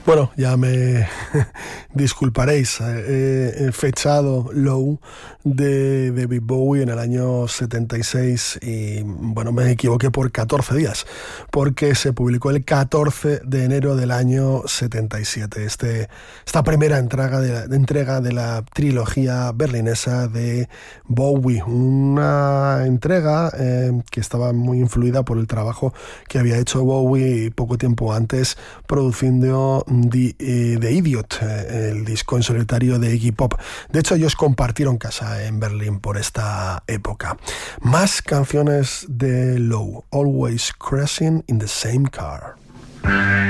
Bueno, ya me disculparéis, he fechado Low de David Bowie en el año 76 y bueno, me equivoqué por 14 días, porque se publicó el 14 de enero del año 77, esta primera entrega de la trilogía berlinesa de Bowie, una entrega que estaba muy influida por el trabajo que había hecho Bowie poco tiempo antes produciendo The Idiot, el disco en solitario de Iggy Pop. De hecho, ellos compartieron casa en Berlín por esta época. Más canciones de Low, Always Crashing in the Same Car.